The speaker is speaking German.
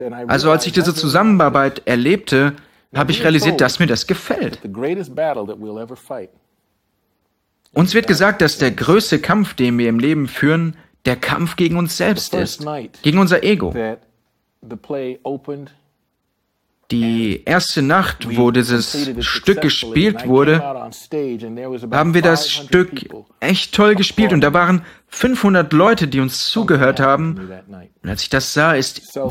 Also als ich diese Zusammenarbeit erlebte, habe ich realisiert, dass mir das gefällt. Uns wird gesagt, dass der größte Kampf, den wir im Leben führen, der Kampf gegen uns selbst ist, gegen unser Ego. Die erste Nacht, wo dieses Stück gespielt wurde, haben wir das Stück echt toll gespielt und da waren 500 Leute, die uns zugehört haben. Und als ich das sah,